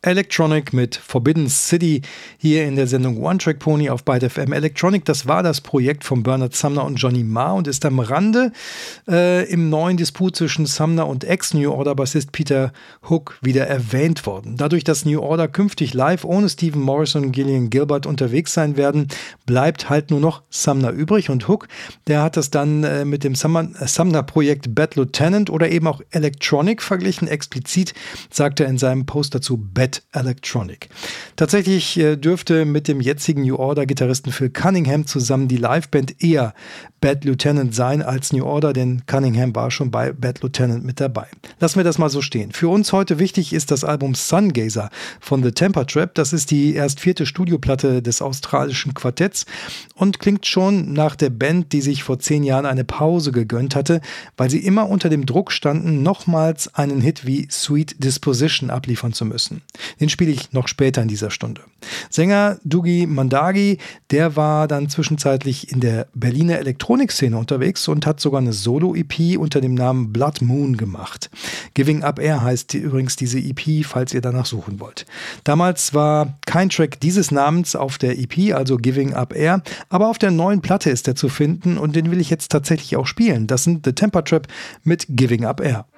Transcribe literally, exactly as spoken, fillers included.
Electronic mit Forbidden City hier in der Sendung One Track Pony auf Byte F M. Electronic, das war das Projekt von Bernard Sumner und Johnny Marr und ist am Rande äh, im neuen Disput zwischen Sumner und Ex-New Order-Bassist Peter Hook wieder erwähnt worden. Dadurch, dass New Order künftig live ohne Stephen Morrison und Gillian Gilbert unterwegs sein werden, bleibt halt nur noch Sumner übrig und Hook, der hat das dann äh, mit dem Sumner-Projekt Bad Lieutenant oder eben auch Electronic verglichen. Explizit sagt er in seinem Post dazu Bad Electronic. Tatsächlich äh, dürfte mit dem jetzigen New Order-Gitarristen Phil Cunningham zusammen die Liveband eher Bad Lieutenant sein als New Order, denn Cunningham war schon bei Bad Lieutenant mit dabei. Lassen wir das mal so stehen. Für uns heute wichtig ist das Album Sungazer von The Temper Trap. Das ist die erst vierte Studioplatte des australischen Quartetts und klingt schon nach der Band, die sich vor zehn Jahren eine Pause gegönnt hatte, weil sie immer unter dem Druck standen, nochmals einen Hit wie Sweet Disposition abliefern zu müssen. Den spiele ich noch später in dieser Stunde. Sänger Dougie Mandagi, der war dann zwischenzeitlich in der Berliner Elektronikszene unterwegs und hat sogar eine Solo-E P unter dem Namen Blood Moon gemacht. Giving Up Air heißt die, übrigens diese E P, falls ihr danach suchen wollt. Damals war kein Track dieses Namens auf der E P, also Giving Up Air, aber auf der neuen Platte ist er zu finden und den will ich jetzt tatsächlich auch spielen. Das sind The Temper Trap mit Giving Up Air.